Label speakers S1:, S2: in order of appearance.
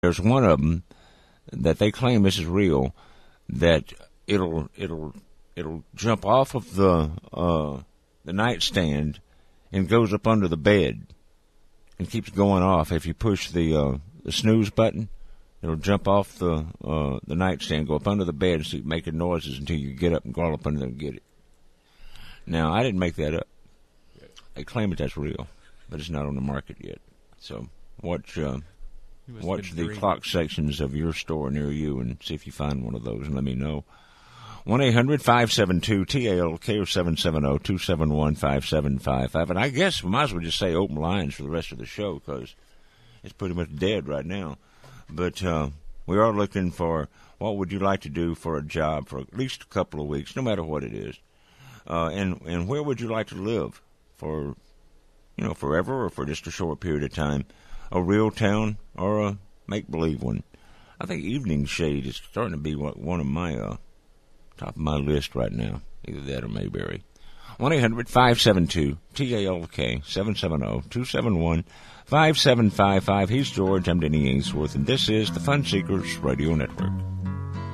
S1: There's one of them that they claim this is real, that it'll jump off of the nightstand and goes up under the bed and keeps going off. If you push the snooze button, it'll jump off the nightstand, go up under the bed, and keep making noises until you get up and crawl up under there and get it. Now, I didn't make that up. They claim that's real, but it's not on the market yet. So watch the clock sections of your store near you and see if you find one of those and let me know. 1-800-572-TALK or 770-271-5755. And I guess we might as well just say open lines for the rest of the show because it's pretty much dead right now. But we are looking for what would you like to do for a job for at least a couple of weeks, no matter what it is. And where would you like to live for, forever or for just a short period of time? A real town or a make-believe one? I think Evening Shade is starting to be one of my top of my list right now. Either that or Mayberry. 1-800-572-TALK, 770-271-5755. He's George. I'm Denny Ainsworth, and this is the Fun Seekers Radio Network.